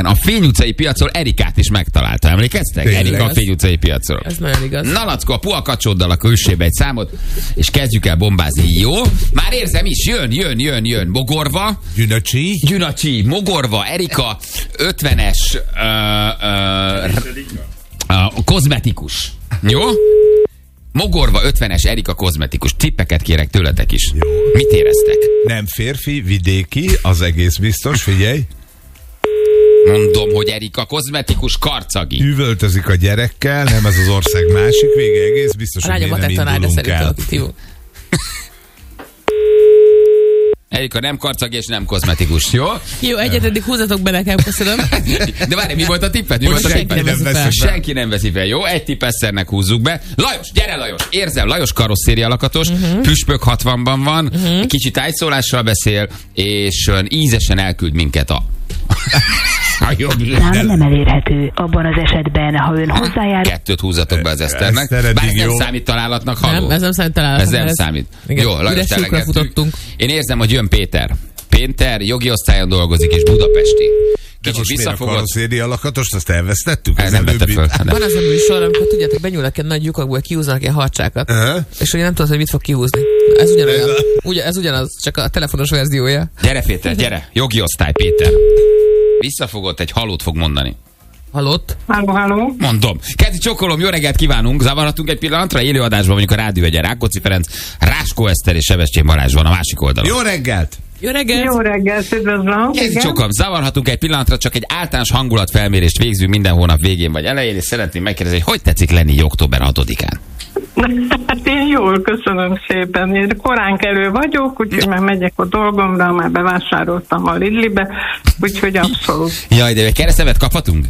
a Fény utcai piacról Erikát is megtalálta. Emlékeztek? Tényleg. Erika a Fény utcai piacról. Ez nagyon igaz. Na, Lackó, a puha kacsóddal a külsébe egy számot, és kezdjük el bombázni. Jó? Már érzem is, jön. Mogorva. Gyünacsi, Mogorva, Erika, 50-es kozmetikus. Jó? Mogorva 50-es Erika kozmetikus. Tippeket kérek tőletek is. Jó. Mit éreztek? Nem férfi, vidéki, az egész biztos, figyelj. Mondom, hogy Erika kozmetikus, karcagi. Üvöltözik a gyerekkel, nem ez az ország másik vége, egész biztos, hogy mi nem indulunk el. Erika nem karcagi és nem kozmetikus, jó? Jó, eddig húzatok be nekem, köszönöm. De várj, mi volt a tippet? Senki nem veszi fel. Jó, egy tipp Eszternek húzzuk be. Lajos, gyere Lajos! Érzem, Lajos karosszéria lakatos, püspök 60-ban van, kicsit tájszólással beszél, és ízesen elküld minket a Szám nem elérhető. Abban az esetben, ha ön hozzájár... Kettőt húzzatok be az Eszternek. Bár ez nem számít találatnak, halló? Nem, ez nem számít találatnak. Ez nem számít. Igen, jó, Lajos, futottunk. Én érzem, hogy jön Péter. Péter jogi osztályon dolgozik, és budapesti. De most miért a karosszéria lakatost, azt elvesztettük? Ez nem vette föl. Van az a műsor, amikor tudjátok, benyúlnak ilyen nagy lyukakból, kihúznak ilyen harcsákat. És ugye nem tudod, hogy mit fog kihúzni. Ez ugyanolyan. Ez ugyanaz, csak a telefonos verziója. Gyere Péter, gyere. Jogi osztály, Péter. Visszafogott, egy halót fog mondani. Halott? Halló. Mondom. Kezi csokolom, jó reggelt kívánunk. Zavarhatunk egy pillanatra? Élőadásban mondjuk a Rádió Egyen Rákóczi Ferenc, Ráskó Eszter és Sebestyén Balázs van a másik oldalon. Jó reggelt! Jó reggelt! Jó reggelt, üdvözlöm. Kezi csokolom, zavarhatunk egy pillanatra, csak egy általános hangulatfelmérést végzünk minden hónap végén vagy elején, és szeretném megkérdezni, hogy tetszik lenni október 6-án? Hát én jól, köszönöm szépen. Én korán kelő vagyok, úgyhogy már megyek a dolgomra, már bevásároltam a Lidlibe, úgyhogy abszolút. Jaj, de egy keresztevet kaphatunk?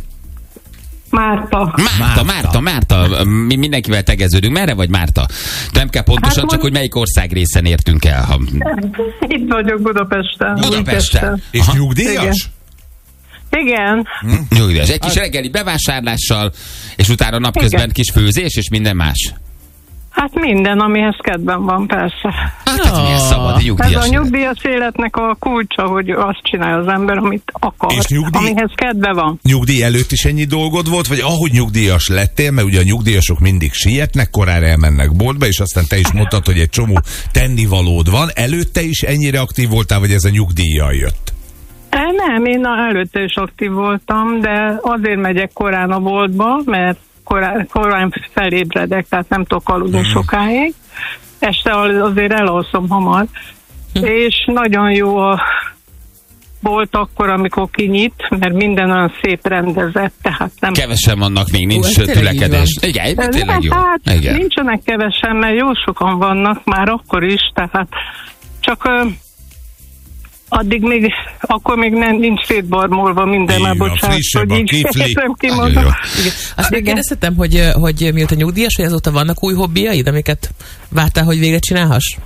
Márta. Mi mindenkivel tegeződünk. Merre vagy Márta? Nem kell pontosan, csak hogy melyik ország részen értünk el. Ha... Itt vagyok Budapesten. És nyugdíjas? Igen. Nyugdíjas. Egy kis reggeli bevásárlással, és utána napközben kis főzés, és minden más. Hát minden, amihez kedven van, persze. Hát ez milyen szabad nyugdíjas. Ez a nyugdíjas életnek a kulcsa, hogy azt csinálja az ember, amit akar, amihez kedve van. Nyugdíj előtt is ennyi dolgod volt, vagy ahogy nyugdíjas lettél, mert ugye a nyugdíjasok mindig sietnek, korára elmennek boltba, és aztán te is mondtad, hogy egy csomó tennivalód van. Előtte is ennyire aktív voltál, vagy ez a nyugdíjjal jött? Nem, én előtte is aktív voltam, de azért megyek korán a boltba, mert korán felébredek, tehát nem tudok aludni sokáig. Este azért elalszom hamar. És nagyon jó a bolt akkor, amikor kinyit, mert minden olyan szép rendezett, tehát nem... Kevesen vannak még, nincs tülekedés. Igen, tényleg jó. Hát nincsenek kevesen, mert jó sokan vannak már akkor is, tehát csak... addig még, akkor még nincs szétbarmolva minden, már bocsánat, hogy így értem kimondom. Azt megkérdezhetem, hogy mióta nyugdíjas, hogy azóta vannak új hobbiaid, amiket vártál, hogy végre csinálhass?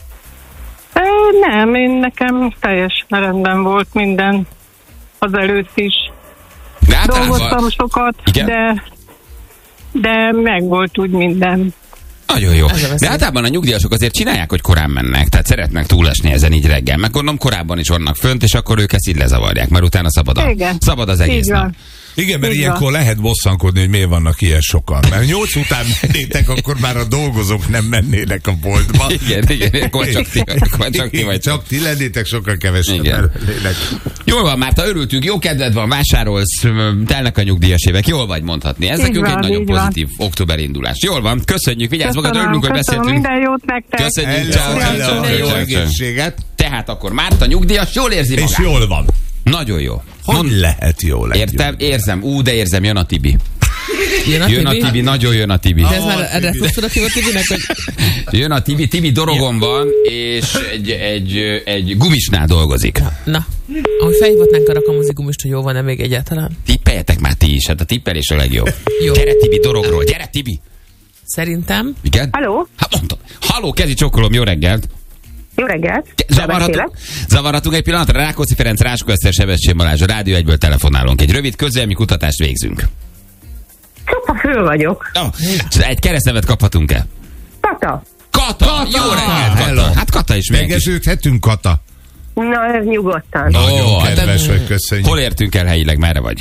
Nem, nekem teljesen rendben volt minden az előtt is. Dolgoztam sokat, de meg volt úgy minden. Nagyon jó. De általában a nyugdíjasok azért csinálják, hogy korán mennek, tehát szeretnek túlesni ezen így reggel. Meg gondolom korábban is vannak fönt, és akkor ők ezt így lezavarják, mert utána szabad az egész nap. Igen, mert ilyenkor lehet bosszankodni, hogy miért vannak ilyen sokan. Mert 8 után mennétek, akkor már a dolgozók nem mennének a boltba. Igen, akkor csak ti vagy. Csak ti lennétek, sokkal kevesebben. Jól van, Márta, örültünk, jó kedved van, vásárolsz, telnek a nyugdíjas évek, jól vagy mondhatni. Ez nekünk egy nagyon pozitív október indulás. Jól van, köszönjük, vigyázz magad, örülünk, hogy beszéltünk. Minden jót nektek. Köszönjük, jó egészséget. Tehát akkor Márta nyugdíjas, jól érzi magát. És jól van. Nagyon jó. Hogy lehet jól? Érzem, érzem, jön a Tibi. Jön a Tibi, nagyon jön a Tibi. De ez már erre frusztratív a Tibinek, hogy... Jön a Tibi dorogon van, és egy gumisnál dolgozik. Na, ahogy felhívhatnánk a rakamozi gumist, hogy jó van-e még egyáltalán? Tippeljetek már ti is, hát a tippelés a legjobb. Jó. Gyere Tibi dorogról, gyere Tibi! Szerintem. Igen? Halló? Hát mondtam. Halló, Kezi csokolom, jó reggelt! Jó reggelt! Zavarhatunk egy pillanatra. Rákóczi Ferenc, Ráskó Eszter, Sebestyén Balázs, a Rádió 1-ből telefonálunk. Egy rövid közelmi kutatást végzünk. Csupa föl vagyok. Egy keresztnevet kaphatunk-e? Kata! Jó reggelt, Kata! Hát Kata is megeződhetünk, Kata. Na, ez nyugodtan. Nagyon kedves vagy, köszönjük. Hol értünk el helyileg, merre vagy?